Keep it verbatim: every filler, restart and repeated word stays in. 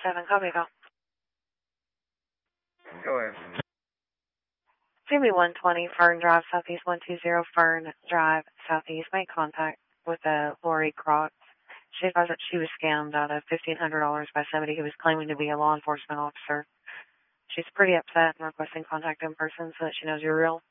seven, copy, go. Go ahead. C B one twenty, Fern Drive, Southeast one two zero, Fern Drive, Southeast. Make contact with uh, Lori Crocs. She advised that she was scammed out of fifteen hundred dollars by somebody who was claiming to be a law enforcement officer. She's pretty upset and requesting contact in person so that she knows you're real.